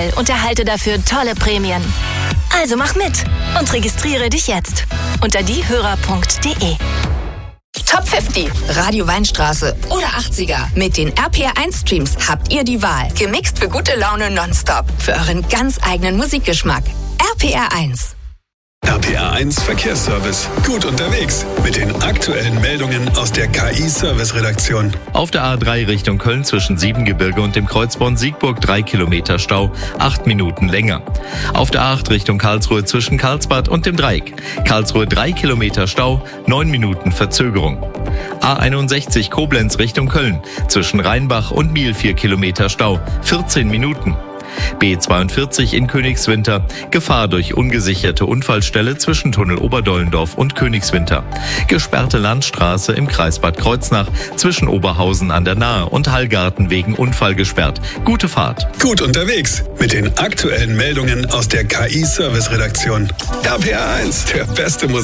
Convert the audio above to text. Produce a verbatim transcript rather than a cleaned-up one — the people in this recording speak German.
schnell und erhalte dafür tolle Prämien. Also mach mit und registriere dich jetzt unter diehörer punkt de. Top fünfzig, Radio Weinstraße oder achtziger. Mit den R P R eins Streams habt ihr die Wahl. Gemixt für gute Laune nonstop. Für euren ganz eigenen Musikgeschmack. R P R eins. R P R eins Verkehrsservice. Gut unterwegs mit den aktuellen Meldungen aus der K I-Service-Redaktion. Auf der A drei Richtung Köln zwischen Siebengebirge und dem Kreuzborn Siegburg drei Kilometer Stau, acht Minuten länger. Auf der A acht Richtung Karlsruhe zwischen Karlsbad und dem Dreieck. Karlsruhe drei Kilometer Stau, neun Minuten Verzögerung. A einundsechzig Koblenz Richtung Köln zwischen Rheinbach und Miel vier Kilometer Stau, vierzehn Minuten. B zweiundvierzig in Königswinter. Gefahr durch ungesicherte Unfallstelle zwischen Tunnel Oberdollendorf und Königswinter. Gesperrte Landstraße im Kreis Bad Kreuznach zwischen Oberhausen an der Nahe und Hallgarten wegen Unfall gesperrt. Gute Fahrt. Gut unterwegs mit den aktuellen Meldungen aus der K I-Service-Redaktion. R P R eins, der beste Musik.